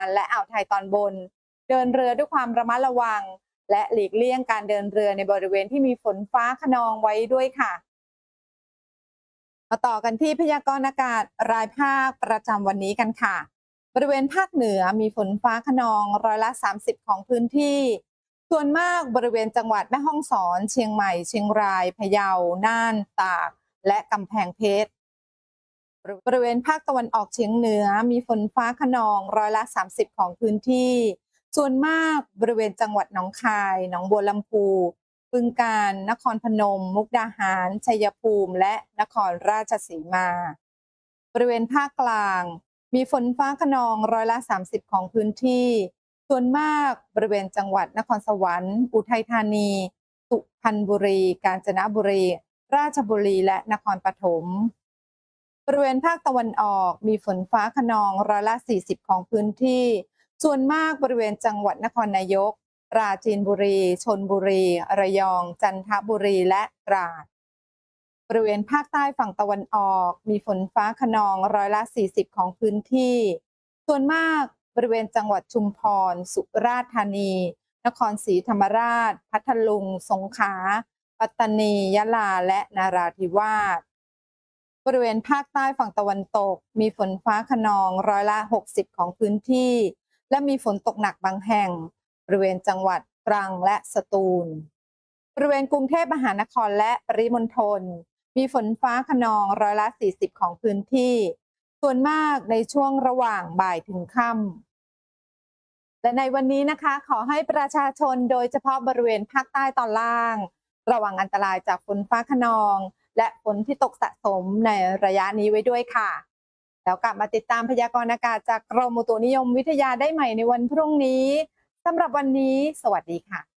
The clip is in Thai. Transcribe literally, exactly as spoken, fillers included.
และอ่าวไทยตอนบนเดินเรือด้วยความระมัดระวังและหลีกเลี่ยงการเดินเรือในบริเวณที่มีฝนฟ้าคะนองไว้ด้วยค่ะมาต่อกันที่พยากรณ์อากาศรายภาคประจำวันนี้กันค่ะบริเวณภาคเหนือมีฝนฟ้าคะนองร้อยละสามสิบของพื้นที่ส่วนมากบริเวณจังหวัดแม่ฮ่องสอนเชียงใหม่เชียงรายพะเยาน่านตากและกำแพงเพชรบริเวณภาคตะวันออกเฉียงเหนือมีฝนฟ้าคะนองร้อยละสามสิบของพื้นที่ส่วนมากบริเวณจังหวัดหนองคายหนองบัวลำพูบึงกาฬนครพนมมุกดาหารชัยภูมิและนครราชสีมาบริเวณภาคกลางมีฝนฟ้าคะนองร้อยละสามสิบของพื้นที่ส่วนมากบริเวณจังหวัดนครสวรรค์อุทัยธานีสุพรรณบุรีกาญจนบุรีราชบุรีและนครปฐมบริเวณภาคตะวันออกมีฝนฟ้าคะนองร้อยละสี่สิบของพื้นที่ส่วนมากบริเวณจังหวัดนครนายกปราจีนบุรีชลบุรีระยองจันทบุรีและตราดบริเวณภาคใต้ฝั่งตะวันออกมีฝนฟ้าคะนองร้อยละสี่สิบของพื้นที่ส่วนมากบริเวณจังหวัดชุมพรสุราษฎร์ธานีนครศรีธรรมราชพัทลุงสงขลาปัตตานียะลาและนราธิวาสบริเวณภาคใต้ฝั่งตะวันตกมีฝนฟ้าคะนองร้อยละหกสิบของพื้นที่และมีฝนตกหนักบางแห่งบริเวณจังหวัดตรังและสตูลบริเวณกรุงเทพมหานครและปริมณฑลมีฝนฟ้าคะนองร้อยละสี่สิบของพื้นที่ส่วนมากในช่วงระหว่างบ่ายถึงค่ำและในวันนี้นะคะขอให้ประชาชนโดยเฉพาะบริเวณภาคใต้ตอนล่างระวังอันตรายจากฝนฟ้าคะนองและฝนที่ตกสะสมในระยะนี้ไว้ด้วยค่ะแล้วกลับมาติดตามพยากรณ์อากาศจากกรมอุตุนิยมวิทยาได้ใหม่ในวันพรุ่งนี้สำหรับวันนี้สวัสดีค่ะ